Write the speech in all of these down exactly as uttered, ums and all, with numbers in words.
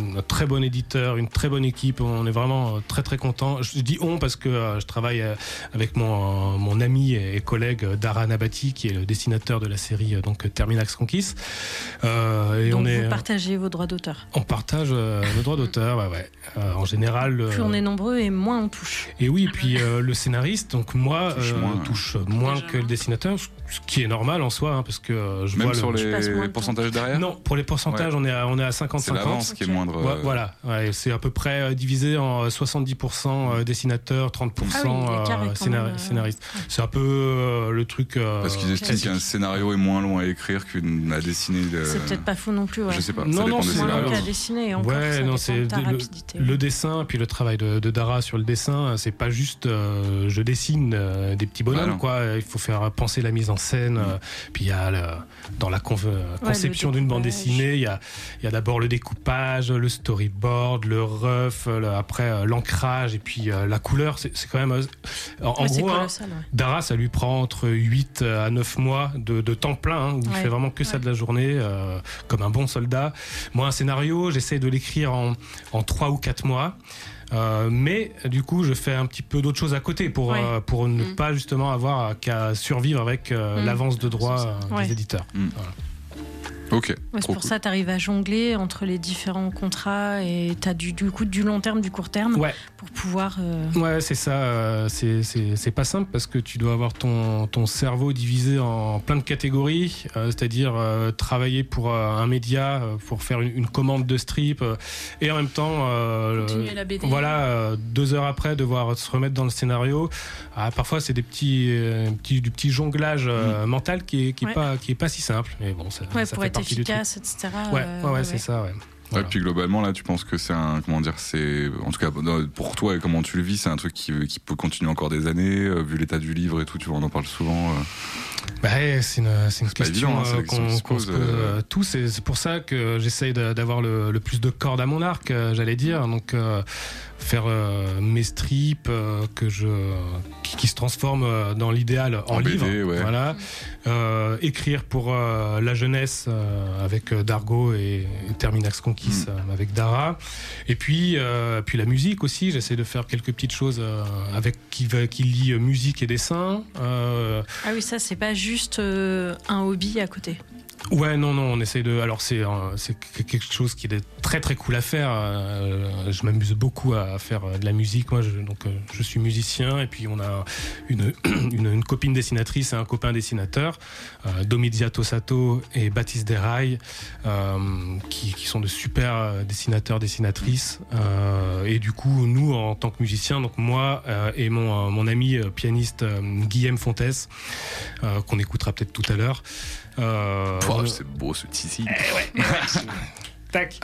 un très bon éditeur, une très bonne équipe. On est vraiment très très content. Je dis on parce que euh, je travaille avec mon, mon ami et collègue Dara Nabati, qui est le dessinateur de la série euh, donc Terminax Conquis. Euh, et donc on vous est, partagez vos droits d'auteur. On partage euh, nos droits d'auteur, ouais, ouais. Euh, en général. Plus euh, on est nombreux et moins on touche. Et oui, et puis euh, le scénariste, donc moi, touche euh, moins, touche moins déjà que le dessinateur, ce qui est normal en soi, hein, parce que euh, je même vois sur le, les pourcentages derrière. Non, pour les pourcentages, ouais. on est à, on est à cinquante cinquante. C'est l'avance qui est moindre. Ouais, voilà, ouais, c'est à peu près euh, divisé en soixante-dix pour cent dessinateur, trente pour cent ah oui, euh, scénar- scénariste. Ouais. C'est un peu euh, le truc. Euh, parce qu'ils estiment qu'un scénario est moins long à écrire qu'une à dessiner. De... C'est peut-être pas faux non plus. Ouais. Je sais pas. Non, ça non, c'est moins long qu'à dessiner. Encore, ouais, ça non, c'est de le, le dessin, puis le travail de, de Dara sur le dessin, c'est pas juste euh, je dessine euh, des petits bonhommes, ah quoi. Il faut faire penser la mise en scène. Mmh. Euh, puis il y a le, dans la con, euh, conception ouais, d'une bande dessinée, il y a, il y a d'abord le découpage, le storyboard, le rough, le, après euh, l'ancrage et puis euh, la couleur. C'est, c'est quand même euh, en, en ouais, gros, hein, ouais. Dara, ça lui prend entre huit à neuf mois de, de temps plein, hein, où ouais. il fait vraiment que ouais. ça de la journée, euh, comme un bon soldat. Moi, un scénario, j'essaie de l'écrire en, en trois ou quatre mois. Euh, mais du coup, je fais un petit peu d'autres choses à côté pour, ouais. euh, pour ne mmh. pas justement avoir qu'à survivre avec euh, mmh. l'avance de droit euh, ouais. des éditeurs. Mmh. Voilà. Ok. Ouais, c'est pour cool. ça que tu arrives à jongler entre les différents contrats et tu as du, du coup du long terme, du court terme ouais. pour pouvoir. Euh... Ouais, c'est ça. Euh, c'est, c'est, c'est pas simple parce que tu dois avoir ton, ton cerveau divisé en plein de catégories, euh, c'est-à-dire euh, travailler pour euh, un média, euh, pour faire une, une commande de strip euh, et en même temps. Euh, Continuer la B D. Voilà, euh, deux heures après, devoir se remettre dans le scénario. Ah, parfois, c'est des petits, euh, petits, du petit jonglage euh, mmh. mental qui est, qui, est ouais. pas, qui est pas si simple. Mais bon, ça, ouais, ça pour fait être efficace, et cetera. Ouais, euh, ouais, ouais, ouais, c'est ça, ouais. Ouais, Voilà. puis globalement là, tu penses que c'est un, comment dire, c'est, en tout cas pour toi et comment tu le vis, c'est un truc qui, qui peut continuer encore des années, euh, vu l'état du livre et tout, tu vois, on en parle souvent. Euh... Bah, c'est une, c'est une c'est question, évident, hein, euh, qu'on, qu'on se pose euh... tous. C'est, c'est pour ça que j'essaye de, d'avoir le, le plus de cordes à mon arc, euh, j'allais dire. Donc euh, faire euh, mes strips euh, que je, qui, qui se transforment dans l'idéal en, en livre. B D, ouais. Voilà. Euh, écrire pour euh, la jeunesse euh, avec Dargo et, et Terminax Conquis mm. euh, avec Dara. Et puis, euh, puis la musique aussi. J'essaie de faire quelques petites choses euh, avec qui, qui lie musique et dessin. Euh, ah oui, ça c'est pas juste euh, un hobby à côté. Ouais, non, non, on essaye de. Alors, c'est, euh, c'est quelque chose qui est très, très cool à faire. Euh, je m'amuse beaucoup à faire de la musique. Moi, je, donc, euh, je suis musicien, et puis on a une, une, une copine dessinatrice et un copain dessinateur, euh, Domiziato Sato et Baptiste Derail, euh, qui, qui sont de super dessinateurs, dessinatrices. Euh, et du coup, nous, en tant que musiciens, donc moi euh, et mon, euh, mon ami euh, pianiste euh, Guillaume Fontes, euh, qu'on écoutera peut-être tout à l'heure. Euh, oh, c'est beau ce tissu. Eh ouais, ouais. Tac.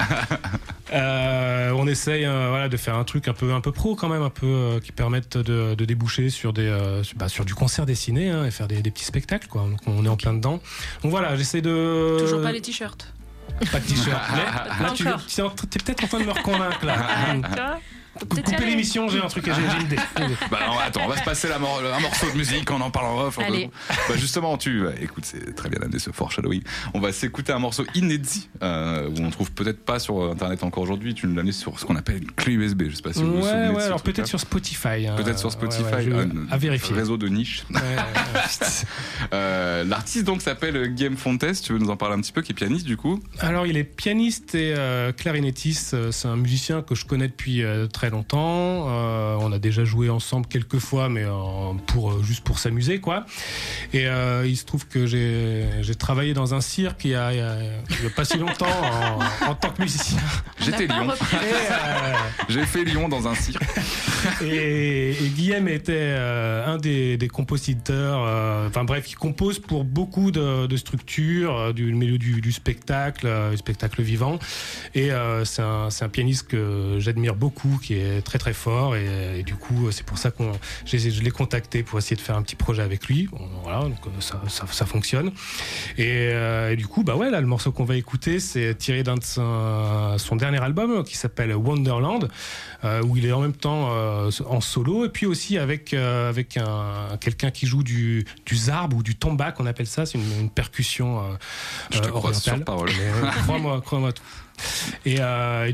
euh, on essaye euh, voilà, de faire un truc un peu, un peu pro quand même, un peu euh, qui permette de, de déboucher sur, des, euh, sur, bah, sur du concert dessiné hein, et faire des, des petits spectacles, quoi. Donc on est en plein dedans. Donc voilà, j'essaie de. Toujours pas les t-shirts. Pas de t-shirt. Mais là, tu, tu es peut-être en train de me reconvaincre là. Couper l'émission, j'ai un truc, j'ai, j'ai une idée. Bah non, attends, on va se passer la mor- un morceau de musique, on en parle en off. Allez. Bah justement, tu, bah, écoute, c'est très bien amené ce foreshadowing. On va s'écouter un morceau inédit euh, où on trouve peut-être pas sur internet encore aujourd'hui. Tu nous l'as mis sur ce qu'on appelle une clé U S B. Je sais pas si vous ouais, vous souvenez. Ouais, alors peut-être sur Spotify. Hein. Peut-être sur Spotify. Ouais, ouais, je... à vérifier. Réseau de niche. Ouais, ouais. euh, l'artiste donc s'appelle Guillaume Fontes. Tu veux nous en parler un petit peu, qui est pianiste du coup? Alors il est pianiste et euh, clarinettiste. C'est un musicien que je connais depuis euh, très longtemps. Euh, on a déjà joué ensemble quelques fois, mais euh, pour euh, juste pour s'amuser, quoi. Et euh, il se trouve que j'ai, j'ai travaillé dans un cirque il y a, il y a, il y a pas si longtemps en, en tant que musicien. J'étais Lyon. Et, euh, j'ai fait Lyon dans un cirque. Et, et Guillaume était euh, un des, des compositeurs. Enfin euh, bref, il compose pour beaucoup de, de structures, euh, du milieu du, du spectacle, euh, du spectacle vivant. Et euh, c'est un, c'est un pianiste que j'admire beaucoup, qui est très très fort. Et, et du coup, c'est pour ça qu'on, j'ai, je l'ai contacté pour essayer de faire un petit projet avec lui. Bon, voilà, donc ça, ça, ça fonctionne. Et, euh, et du coup, bah ouais, là, le morceau qu'on va écouter, c'est tiré d'un de son, son dernier album qui s'appelle Wonderland, euh, où il est en même temps euh, en solo et puis aussi avec euh, avec un quelqu'un qui joue du du zarb ou du tombak, on appelle ça, c'est une, une percussion euh, Je te euh, crois sur parole. Mais, euh, crois-moi, crois-moi tout. Et, euh, et